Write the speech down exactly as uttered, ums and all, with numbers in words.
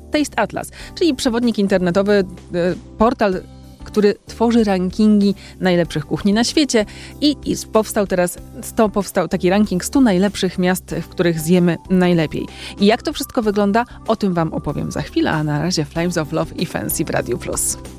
Taste Atlas, czyli przewodnik internetowy, portal, który tworzy rankingi najlepszych kuchni na świecie i, i powstał teraz sto, powstał taki ranking stu najlepszych miast, w których zjemy najlepiej. I jak to wszystko wygląda, o tym wam opowiem za chwilę, a na razie Flames of Love i Fancy w Radiu Plus.